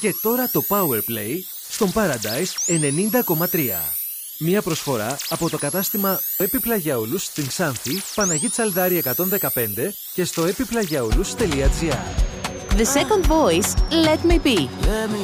Και τώρα το Powerplay στον Paradise 90,3. Μία προσφορά από το κατάστημα Επιπλαγιαούλους στην Ξάνθη, Παναγή Τσαλδάρη 115 και στο epiplagiaoulous.gr. The second voice, Let Me Be. Let me